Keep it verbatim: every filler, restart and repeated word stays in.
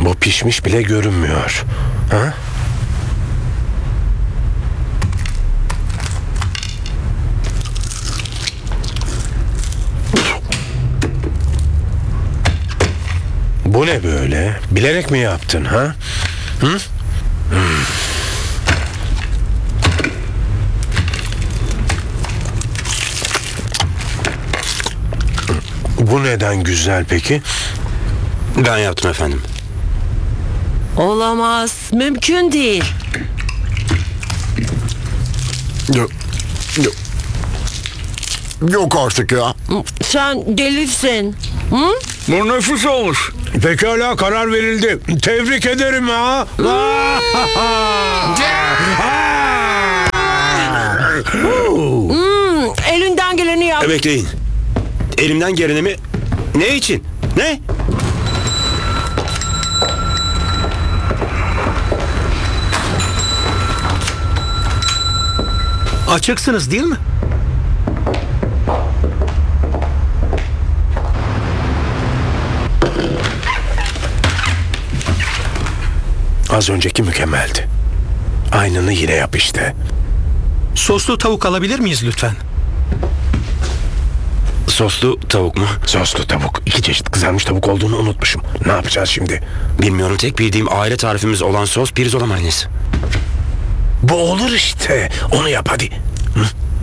Bu pişmiş bile görünmüyor. Ha? Bu ne böyle? Bilerek mi yaptın ha? Hı? Hmm. Bu neden güzel peki? Ben yaptım efendim. Olamaz. Mümkün değil. Yok. Yok. Yok artık ya. Sen delisin. Hı? Bu nefis olmuş. Pekala, karar verildi. Tebrik ederim ha. Hmm, elinden geleni yap. E, bekleyin. Elimden geleni mi? Ne için? Ne? Açıksınız değil mi? Az önceki mükemmeldi. Aynını yine yap işte. Soslu tavuk alabilir miyiz lütfen? Soslu tavuk mu? Soslu tavuk. İki çeşit kızarmış tavuk olduğunu unutmuşum. Ne yapacağız şimdi? Bilmiyorum, tek bildiğim aile tarifimiz olan sos pirzola marinesi. Bu olur işte. Onu yap hadi. Hı?